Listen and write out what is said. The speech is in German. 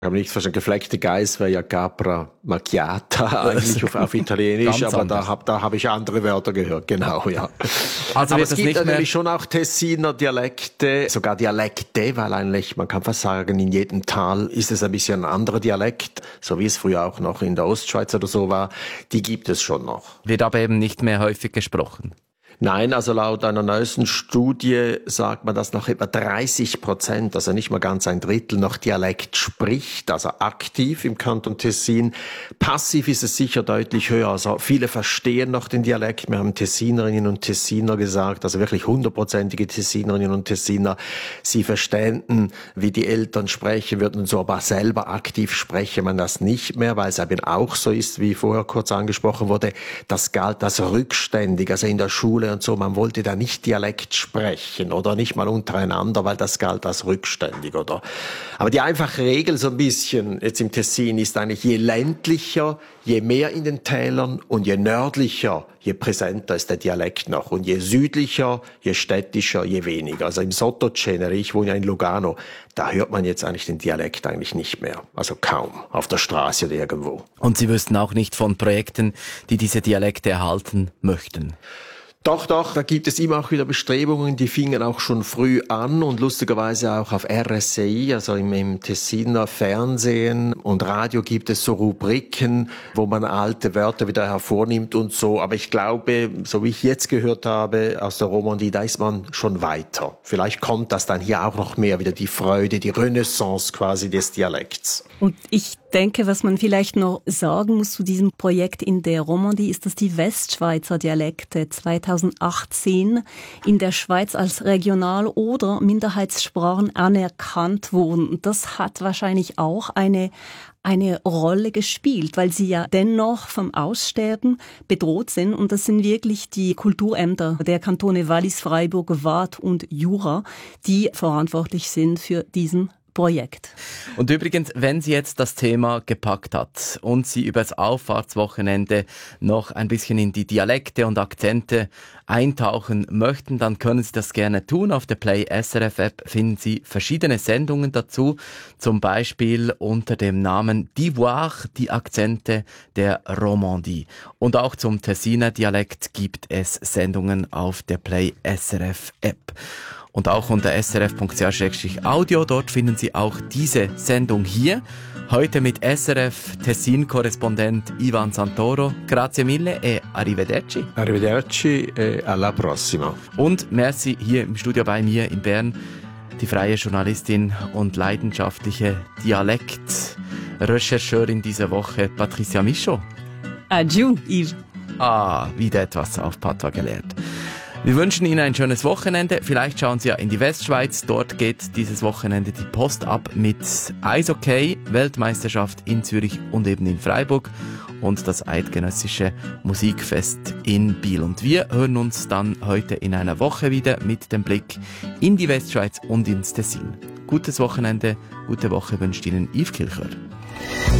Ich habe nicht verstanden, gefleckte Geiss wäre ja Capra Macchiata eigentlich auf Italienisch, aber da habe ich andere Wörter gehört, genau, ja. Also aber es gibt natürlich schon auch Tessiner Dialekte, sogar Dialekte, weil eigentlich, man kann fast sagen, in jedem Tal ist es ein bisschen ein anderer Dialekt, so wie es früher auch noch in der Ostschweiz oder so war, die gibt es schon noch. Wird aber eben nicht mehr häufig gesprochen. Nein, also laut einer neuesten Studie sagt man, dass noch etwa 30%, also nicht mal ganz ein Drittel, noch Dialekt spricht, also aktiv im Kanton Tessin. Passiv ist es sicher deutlich höher. Also viele verstehen noch den Dialekt. Wir haben Tessinerinnen und Tessiner gesagt, also wirklich 100%ige Tessinerinnen und Tessiner. Sie verständen, wie die Eltern sprechen würden und so, aber selber aktiv spreche man das nicht mehr, weil es eben auch so ist, wie vorher kurz angesprochen wurde, das galt als rückständig, also in der Schule und so, man wollte da nicht Dialekt sprechen oder nicht mal untereinander, weil das galt als rückständig, oder? Aber die einfache Regel so ein bisschen jetzt im Tessin ist eigentlich, je ländlicher, je mehr in den Tälern und je nördlicher, je präsenter ist der Dialekt noch. Und je südlicher, je städtischer, je weniger. Also im Sottocenere, ich wohne ja in Lugano, da hört man jetzt eigentlich den Dialekt eigentlich nicht mehr. Also kaum. Auf der Straße oder irgendwo. Und Sie wüssten auch nicht von Projekten, die diese Dialekte erhalten möchten? Doch, da gibt es immer auch wieder Bestrebungen, die fingen auch schon früh an und lustigerweise auch auf RSCI, also im Tessiner Fernsehen und Radio gibt es so Rubriken, wo man alte Wörter wieder hervornimmt und so. Aber ich glaube, so wie ich jetzt gehört habe aus der Romandie, da ist man schon weiter. Vielleicht kommt das dann hier auch noch mehr, wieder die Freude, die Renaissance quasi des Dialekts. Und ich denke, was man vielleicht noch sagen muss zu diesem Projekt in der Romandie, ist, dass die Westschweizer Dialekte 2018 in der Schweiz als Regional- oder Minderheitssprachen anerkannt wurden. Und das hat wahrscheinlich auch eine Rolle gespielt, weil sie ja dennoch vom Aussterben bedroht sind. Und das sind wirklich die Kulturämter der Kantone Wallis, Freiburg, Waadt und Jura, die verantwortlich sind für diesen Projekt. Und übrigens, wenn Sie jetzt das Thema gepackt hat und Sie übers Auffahrtswochenende noch ein bisschen in die Dialekte und Akzente eintauchen möchten, dann können Sie das gerne tun. Auf der Play SRF App finden Sie verschiedene Sendungen dazu, zum Beispiel unter dem Namen D'Ivoire, die Akzente der Romandie. Und auch zum Tessiner Dialekt gibt es Sendungen auf der Play SRF App. Und auch unter srf.ch/audio, dort finden Sie auch diese Sendung hier. Heute mit SRF Tessin-Korrespondent Ivan Santoro. Grazie mille e arrivederci. Arrivederci e alla prossima. Und merci hier im Studio bei mir in Bern, die freie Journalistin und leidenschaftliche Dialekt-Rechercheurin dieser Woche, Patricia Michaud. Adieu, Yves. Wieder etwas auf Patois gelernt. Wir wünschen Ihnen ein schönes Wochenende. Vielleicht schauen Sie ja in die Westschweiz. Dort geht dieses Wochenende die Post ab mit Eishockey, Weltmeisterschaft in Zürich und eben in Freiburg und das eidgenössische Musikfest in Biel. Und wir hören uns dann heute in einer Woche wieder mit dem Blick in die Westschweiz und ins Tessin. Gutes Wochenende, gute Woche wünscht Ihnen Yves Kilcher.